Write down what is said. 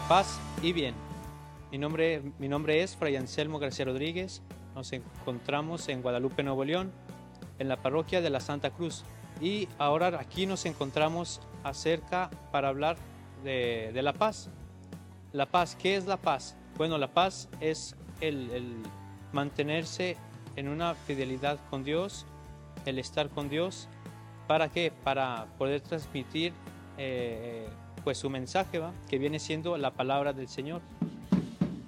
Paz y bien. Mi nombre es Fray Anselmo García Rodríguez. Nos encontramos en Guadalupe, Nuevo León, en la parroquia de la Santa Cruz. Y ahora aquí nos encontramos para hablar de la paz. La paz, ¿qué es la paz? Bueno, la paz es el mantenerse en una fidelidad con Dios, el estar con Dios. ¿Para qué? Para poder transmitir pues su mensaje, ¿va? Que viene siendo la palabra del Señor.